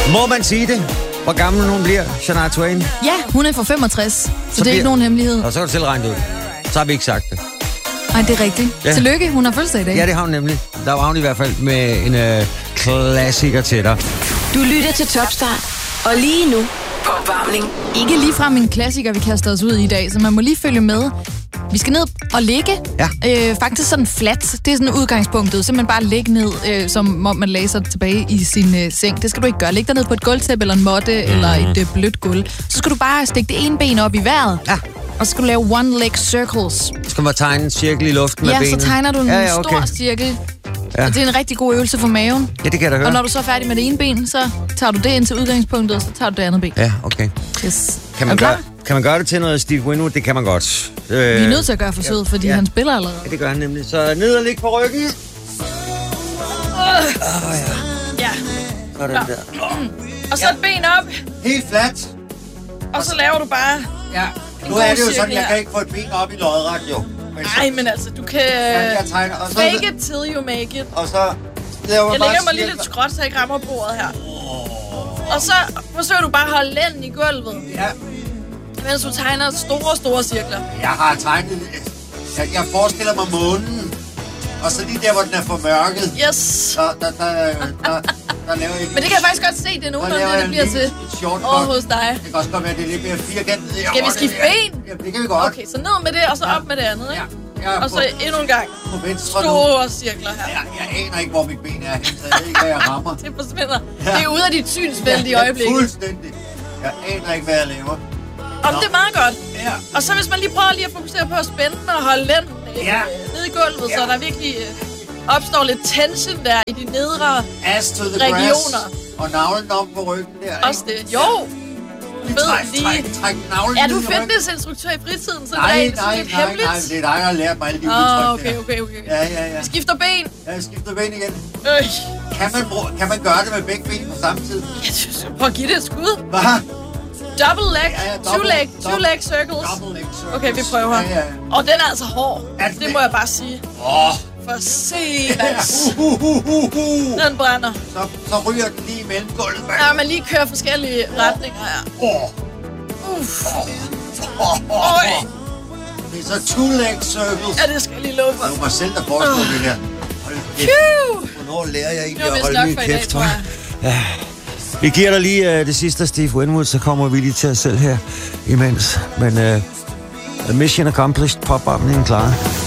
Må man sige det? Hvor gammel hun bliver, Shania Twain? Ja, hun er fra 65, så det er ikke nogen hemmelighed. Og så kan du selv regne ud. Så har vi ikke sagt det. Nej, det er rigtigt. Ja. Tillykke, hun har fødselsdag i dag. Ja, det har hun nemlig. Der var hun i hvert fald med en klassiker til dig. Du lytter til Topstart, og lige nu på opvarmning. Ikke ligefrem en klassiker, vi kaster os ud i dag, så man må lige følge med. Vi skal ned og ligge. Ja. Faktisk sådan flat. Det er sådan udgangspunktet. Simpelthen bare ligge ned, som om man læser tilbage i sin seng. Det skal du ikke gøre. Læg dig ned på et gulvtæppe eller en måtte eller et blødt gulv. Så skal du bare stikke det ene ben op i vejret. Ja. Og så skal du lave one leg circles. Så skal man tegne en cirkel i luften med benet. Ja, så tegner du en stor cirkel. Ja. Og det er en rigtig god øvelse for maven. Ja, det kan jeg da høre. Og når du så er færdig med det ene ben, så tager du det ind til udgangspunktet, og så tager du det andet ben. Ja, okay. Yes. Kan man gøre det til noget Steve Winwood? Det kan man godt. Vi er nødt til at gøre forsøget, fordi han spiller allerede. Ja, det gør han nemlig. Så ned og ligge på ryggen. Ja. Sådan der. Og så et ben op. Helt fladt. Og så laver du bare... Ja. Nu er det jo sådan, jeg kan ikke få et ben op i lodret, jo. Nej, men altså, du kan... Fake it till you make it. Og så... Jeg lægger mig lige lidt skråt, så jeg ikke rammer bordet her. Og så forsøger du bare at holde lænden i gulvet. Ja. Mens du tegner store cirkler. Jeg har tegnet... Jeg forestiller mig månen. Og så lige der, hvor den er formørket. Yes. Så der laver jeg... Men det kan jeg faktisk godt se, det er nogenlunde det, det bliver til over hos dig. Det kan også godt være, det er lidt mere firkantet. Skal vi skifte ben? Ja, det kan vi godt. Okay, så ned med det, og så op med det andet, ikke? Ja. Og så endnu en gang. På venstre store cirkler her. Jeg aner ikke, hvor mit ben er. Så jeg ved ikke, hvad jeg rammer. Det forsvinder. Ja. Det er ude af dit synsfelt i øjeblikket. Fuldstændig. Jeg aner ikke, hvad jeg laver. Om det er meget godt. Ja. Og så hvis man lige prøver at fokusere på at spænde og holde lænden nede i gulvet, så der virkelig opstår lidt tension der i de nedre regioner. Og navlen op på ryggen der. Også det. Jo. Træk navlen. Er du fitnessinstruktør i fritiden? Så nej, det er det er dig, der har lært mig alle de udtryk der. Okay. Ja. Skifter ben. Ja, jeg skifter ben igen. Kan man gøre det med begge ben på samme tid? Prøv at give det et skud. Hvad? Double leg, two leg circles. Okay, vi prøver. Ja. Og den er altså hård. Det må jeg bare sige. For se, den brænder. Så ryger den lige imellem gulvet. Ja, man lige kører forskellige retninger her. Det er så two leg circles. Ja, det skal jeg lige love for. Det er mig selv, der foreslår det her. Hvornår lærer jeg egentlig at holde min kæft? Ja. Vi giver dig lige det sidste af Steve Winwood, så kommer vi lige til os selv her imens. Men mission accomplished, pop-up'en klar.